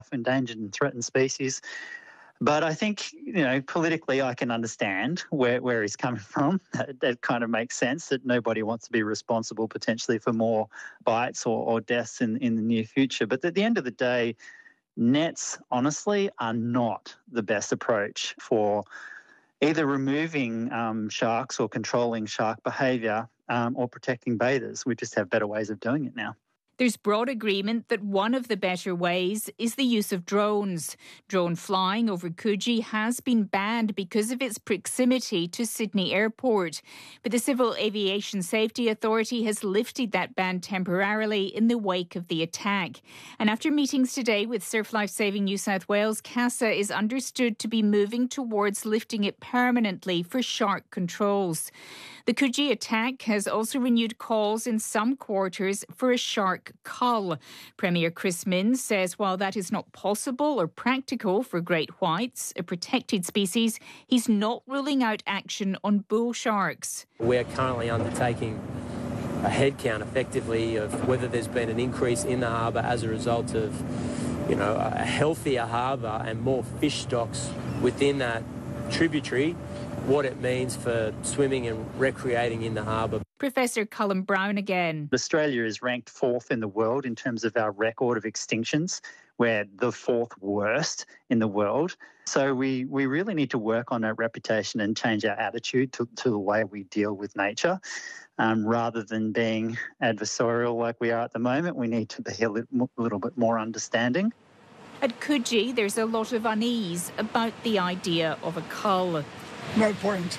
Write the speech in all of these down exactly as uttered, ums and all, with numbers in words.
endangered and threatened species. But I think, you know, politically I can understand where, where he's coming from. That, that kind of makes sense, that nobody wants to be responsible potentially for more bites or, or deaths in, in the near future. But at the end of the day, nets, honestly, are not the best approach for either removing um, sharks or controlling shark behaviour um, or protecting bathers. We just have better ways of doing it now. There's broad agreement that one of the better ways is the use of drones. Drone flying over Coogee has been banned because of its proximity to Sydney Airport. But the Civil Aviation Safety Authority has lifted that ban temporarily in the wake of the attack. And after meetings today with Surf Life Saving New South Wales, CASA is understood to be moving towards lifting it permanently for shark controls. The Coogee attack has also renewed calls in some quarters for a shark cull. Premier Chris Minns says while that is not possible or practical for great whites, a protected species, he's not ruling out action on bull sharks. We're currently undertaking a head count effectively of whether there's been an increase in the harbour as a result of, you know, a healthier harbour and more fish stocks within that tributary, what it means for swimming and recreating in the harbour. Professor Cullen Brown again. Australia is ranked fourth in the world in terms of our record of extinctions. We're the fourth worst in the world. So we, we really need to work on our reputation and change our attitude to, to the way we deal with nature. Um, rather than being adversarial like we are at the moment, we need to be a little, a little bit more understanding. At Coogee, there's a lot of unease about the idea of a cull. No point.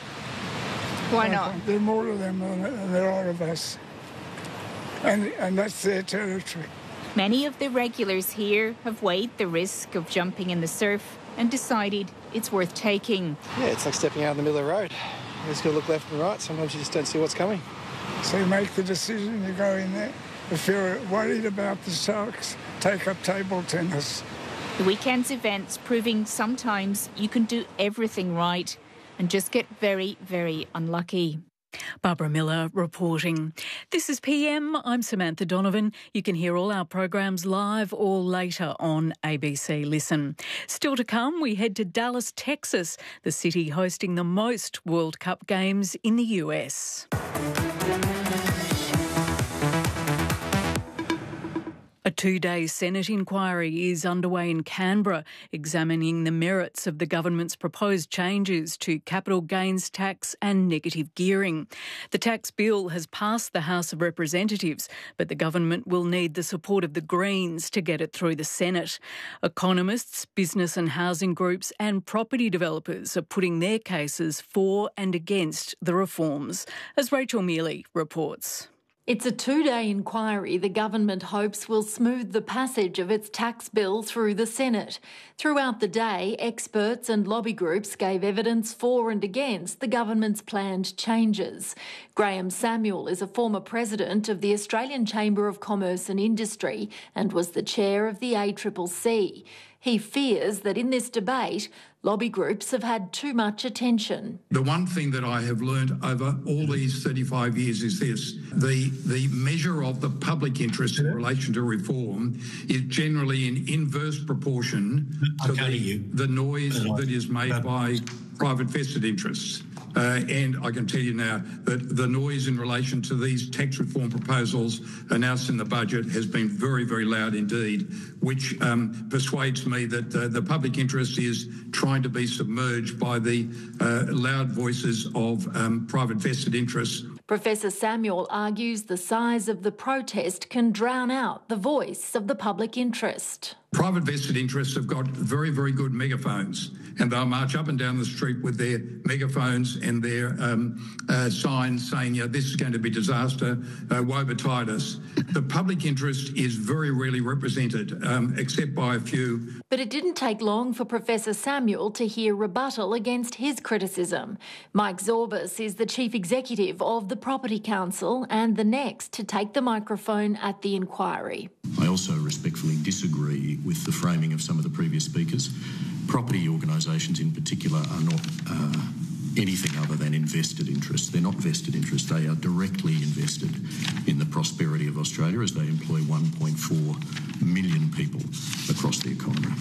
Why no not? Point. There are more of them than there are of us. And, and that's their territory. Many of the regulars here have weighed the risk of jumping in the surf and decided it's worth taking. Yeah, it's like stepping out in the middle of the road. You just got to look left and right. Sometimes you just don't see what's coming. So you make the decision to go in there. If you're worried about the sharks, take up table tennis. The weekend's events proving sometimes you can do everything right and just get very, very unlucky. Barbara Miller reporting. This is P M. I'm Samantha Donovan. You can hear all our programs live or later on A B C Listen. Still to come, we head to Dallas, Texas, the city hosting the most World Cup games in the U S. A two-day Senate inquiry is underway in Canberra, examining the merits of the government's proposed changes to capital gains tax and negative gearing. The tax bill has passed the House of Representatives, but the government will need the support of the Greens to get it through the Senate. Economists, business and housing groups and property developers are putting their cases for and against the reforms, as Rachel Mealy reports. It's a two-day inquiry the government hopes will smooth the passage of its tax bill through the Senate. Throughout the day, experts and lobby groups gave evidence for and against the government's planned changes. Graham Samuel is a former president of the Australian Chamber of Commerce and Industry and was the chair of the A C C C. He fears that in this debate, lobby groups have had too much attention. The one thing that I have learned over all these thirty-five years is this. The, the measure of the public interest in relation to reform is generally in inverse proportion to the, the noise that is made by private vested interests. Uh, and I can tell you now that the noise in relation to these tax reform proposals announced in the budget has been very, very loud indeed, which um, persuades me that uh, the public interest is trying to be submerged by the uh, loud voices of um, private vested interests. Professor Samuel argues the size of the protest can drown out the voice of the public interest. Private vested interests have got very, very good megaphones, and they'll march up and down the street with their megaphones and their um, uh, signs saying, yeah, this is going to be disaster, uh, woe betide us. The public interest is very rarely represented, um, except by a few. But it didn't take long for Professor Samuel to hear rebuttal against his criticism. Mike Zorbas is the Chief Executive of the Property Council and the next to take the microphone at the inquiry. I also respectfully disagree with the framing of some of the previous speakers. Property organisations in particular are not uh, anything other than invested interests. They're not vested interests. They are directly invested in the prosperity of Australia as they employ one point four million people across the economy.